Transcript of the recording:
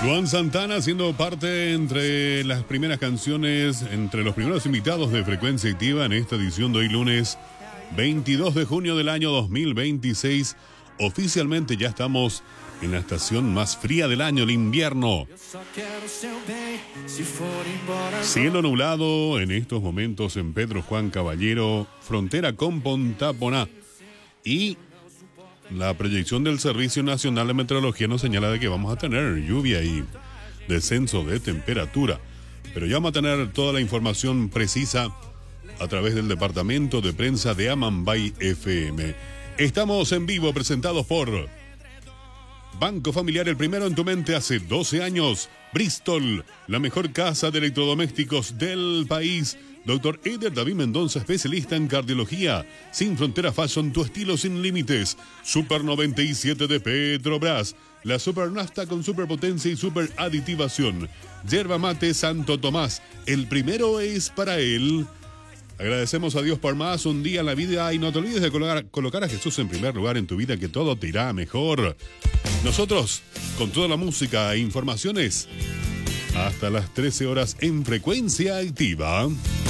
Luan Santana siendo parte entre las primeras canciones, entre los primeros invitados de Frecuencia Activa en esta edición de hoy lunes 22 de junio del año 2026. Oficialmente ya estamos en la estación más fría del año, el invierno. Cielo nublado en estos momentos en Pedro Juan Caballero, frontera con Pontaponá. Y la proyección del Servicio Nacional de Meteorología nos señala de que vamos a tener lluvia y descenso de temperatura. Pero ya vamos a tener toda la información precisa a través del departamento de prensa de Amambay FM. Estamos en vivo, presentados por Banco Familiar, el primero en tu mente hace 12 años. Bristol, la mejor casa de electrodomésticos del país. Dr. Eder David Mendoza, especialista en cardiología. Sin Frontera Fashion, tu estilo sin límites. Super 97 de Petrobras. La Super Nafta con superpotencia y super aditivación. Yerba Mate Santo Tomás. El primero es para él. Agradecemos a Dios por más un día en la vida y no te olvides de colocar a Jesús en primer lugar en tu vida, que todo te irá mejor. Nosotros, con toda la música e informaciones, hasta las 13 horas en Frecuencia Activa.